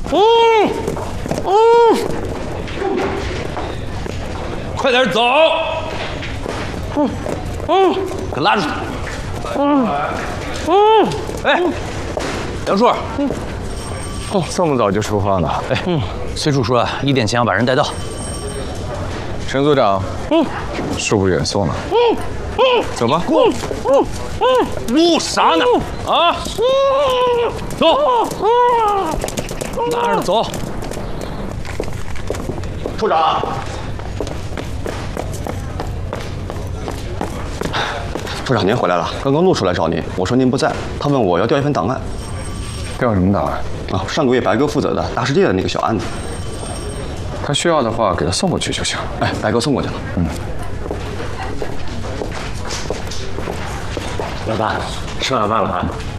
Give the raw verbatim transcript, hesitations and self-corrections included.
嗯嗯，快点走！嗯嗯，可拉住他！嗯嗯，哎，杨树，嗯， 哦，这么早就出发呢？ 哎，嗯，崔处说一点前要把人带到。 陈组长，嗯，恕不远送了。嗯嗯，走吧。过。嗯嗯， 录啥呢？啊！走，拿着走。 处长，处长您回来了。刚刚陆处来找您，我说您不在，他问我要调一份档案。 调什么档案？ 啊，上个月白哥负责的大世界的那个小案子。 他需要的话，给他送过去就行。 哎，白哥送过去了。嗯。 老大，吃晚饭了啊？